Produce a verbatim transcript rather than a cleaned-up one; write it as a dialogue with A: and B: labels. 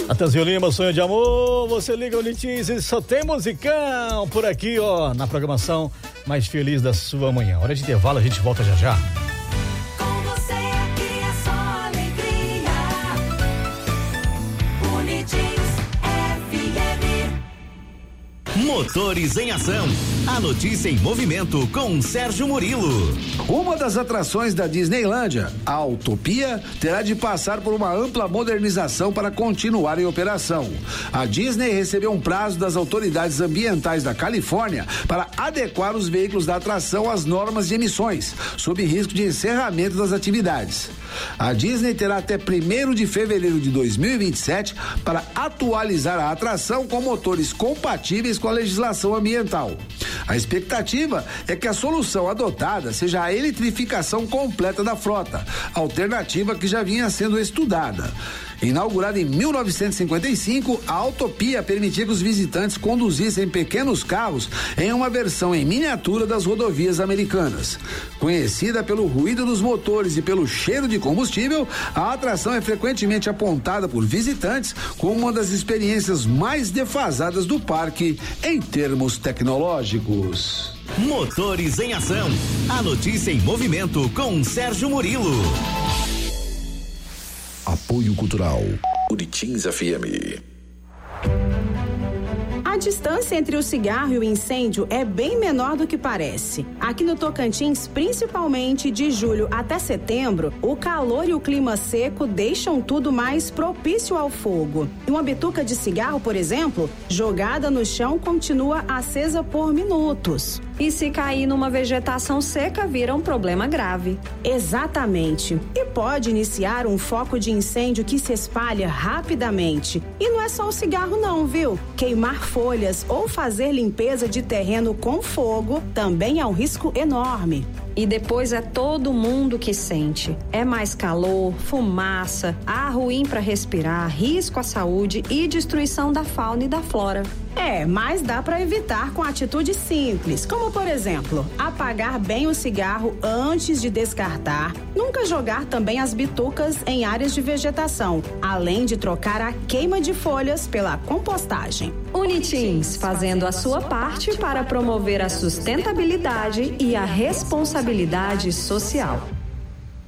A: Natanzinho Lima, sonho de amor, você liga o Unitins e só tem musicão por aqui, ó, na programação mais feliz da sua manhã. Hora de intervalo, a gente volta já já.
B: Com você aqui é só alegria. Unitins F M.
C: Motores em Ação. A notícia em movimento com Sérgio Murilo.
D: Uma das atrações da Disneylândia, a Utopia, terá de passar por uma ampla modernização para continuar em operação. A Disney recebeu um prazo das autoridades ambientais da Califórnia para adequar os veículos da atração às normas de emissões, sob risco de encerramento das atividades. A Disney terá até primeiro de fevereiro de dois mil e vinte e sete para atualizar a atração com motores compatíveis com a legislação ambiental. A expectativa é que a solução adotada seja a eletrificação completa da frota, alternativa que já vinha sendo estudada. Inaugurada em mil novecentos e cinquenta e cinco, a Utopia permitia que os visitantes conduzissem pequenos carros em uma versão em miniatura das rodovias americanas. Conhecida pelo ruído dos motores e pelo cheiro de combustível, a atração é frequentemente apontada por visitantes como uma das experiências mais defasadas do parque em termos tecnológicos.
C: Motores em Ação. A notícia em movimento com Sérgio Murilo.
E: Apoio Cultural Unitins F M.
F: A distância entre o cigarro e o incêndio é bem menor do que parece. Aqui no Tocantins, principalmente de julho até setembro, o calor e o clima seco deixam tudo mais propício ao fogo. E uma bituca de cigarro, por exemplo, jogada no chão, continua acesa por minutos.
G: E se cair numa vegetação seca, vira um problema grave.
F: Exatamente. E pode iniciar um foco de incêndio que se espalha rapidamente. E não é só o cigarro não, viu? Queimar folhas ou fazer limpeza de terreno com fogo também é um risco enorme.
G: E depois é todo mundo que sente. É mais calor, fumaça, ar ruim para respirar, risco à saúde e destruição da fauna e da flora.
F: É, mas dá para evitar com atitudes simples, como por exemplo, apagar bem o cigarro antes de descartar, nunca jogar também as bitucas em áreas de vegetação, além de trocar a queima de folhas pela compostagem.
G: Unitins, fazendo a sua parte para promover a sustentabilidade e a responsabilidade social.